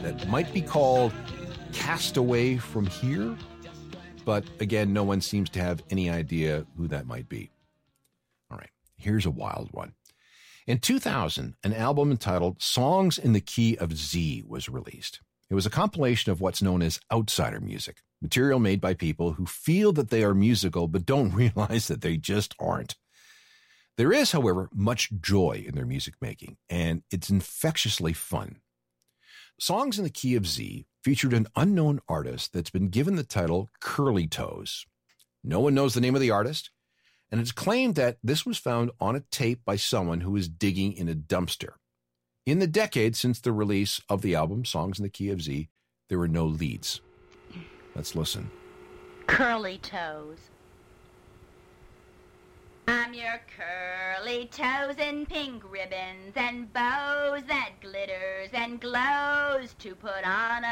that might be called Cast Away From Here. But again, no one seems to have any idea who that might be. All right, here's a wild one. In 2000, an album entitled Songs in the Key of Z was released. It was a compilation of what's known as outsider music, material made by people who feel that they are musical but don't realize that they just aren't. There is, however, much joy in their music making, and it's infectiously fun. Songs in the Key of Z featured an unknown artist that's been given the title Curly Toes. No one knows the name of the artist, and it's claimed that this was found on a tape by someone who was digging in a dumpster. In the decade since the release of the album Songs in the Key of Z, there were no leads. Let's listen. Curly Toes. I'm your curly toes in pink ribbons and bows that glitters and glows to put on